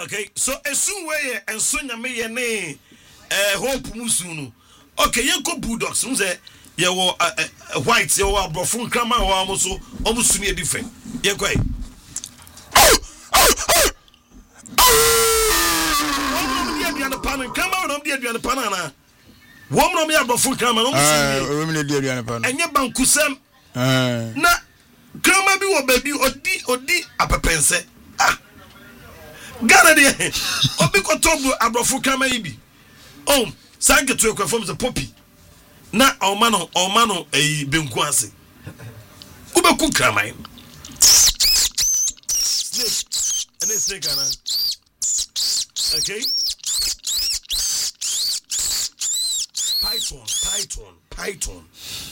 Okay, so esun we enso nyame ye ne hope musunu. Okay, yenko bulldogs nze ye wo white ye wo abrofo nkrama wo amoso omusunu e different. Yenko e. Woman dia dia na pan nkrama no dia dia na pan na. Woman me abrofo nkrama no omusunu. Woman dia dia na pan. Enye bankusem. Na nkrama bi wo baby odi apepense. Ghana de obi ko tobu abrofo kama ibi sanke to ekwa from the poppy na omano benku ase ubeku kramai snake ana okay python